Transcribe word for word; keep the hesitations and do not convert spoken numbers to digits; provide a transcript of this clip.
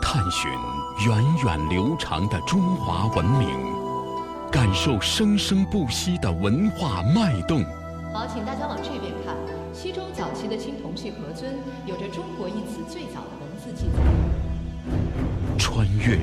探寻源远流长的中华文明，感受生生不息的文化脉动。 好，请大家往这边看。西周早期的青铜器盒尊有着“中国”一词最早的文字记载。 穿越